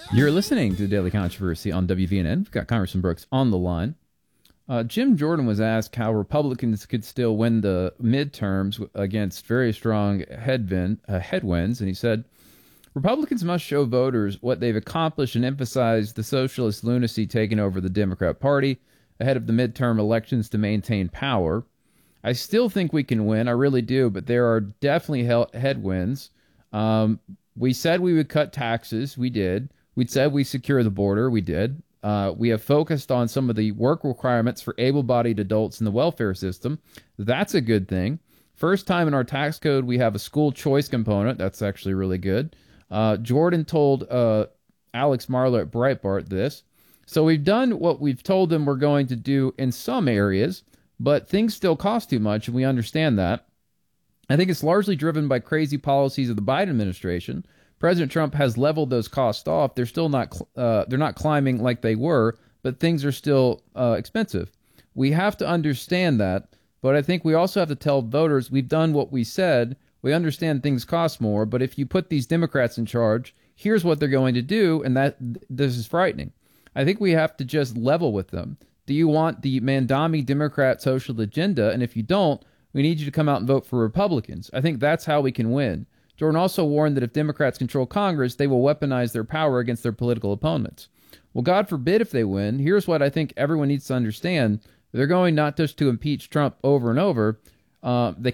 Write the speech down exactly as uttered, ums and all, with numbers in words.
You're listening to the Daily Controversy on W V N N. We've got Congressman Brooks on the line. Uh, Jim Jordan was asked how Republicans could still win the midterms against very strong headwind, uh, headwinds, and he said, Republicans must show voters what they've accomplished and emphasize the socialist lunacy taking over the Democrat Party ahead of the midterm elections to maintain power. I still think we can win, I really do, but there are definitely he- headwinds. Um, we said we would cut taxes, we did. We said we secure the border, we did. Uh, we have focused on some of the work requirements for able-bodied adults in the welfare system. That's a good thing. First time in our tax code, we have a school choice component. That's actually really good. Uh, Jordan told uh, Alex Marler at Breitbart this. So we've done what we've told them we're going to do in some areas, but things still cost too much, and we understand that. I think it's largely driven by crazy policies of the Biden administration. President Trump has leveled those costs off. They're still not uh, they're not climbing like they were, but things are still uh, expensive. We have to understand that, but I think we also have to tell voters we've done what we said. We understand things cost more, but if you put these Democrats in charge, here's what they're going to do, and that this is frightening. I think we have to just level with them. Do you want the Mandami Democrat social agenda? And if you don't, we need you to come out and vote for Republicans. I think that's how we can win. Jordan also warned that if Democrats control Congress, they will weaponize their power against their political opponents. Well, God forbid if they win. Here's what I think everyone needs to understand. They're going not just to impeach Trump over and over. Uh, they